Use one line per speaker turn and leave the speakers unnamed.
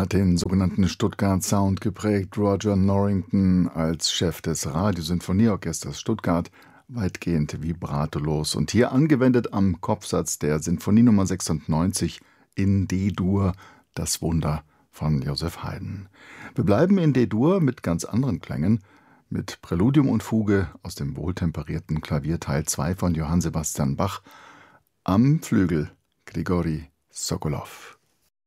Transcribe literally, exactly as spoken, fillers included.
hat den sogenannten Stuttgart-Sound geprägt. Roger Norrington als Chef des Radiosinfonieorchesters Stuttgart, weitgehend vibratolos und hier angewendet am Kopfsatz der Sinfonie Nummer sechsundneunzig in D-Dur, das Wunder von Joseph Haydn. Wir bleiben in D-Dur mit ganz anderen Klängen, mit Präludium und Fuge aus dem wohltemperierten Klavier Teil zwei von Johann Sebastian Bach, am Flügel Grigori Sokolow.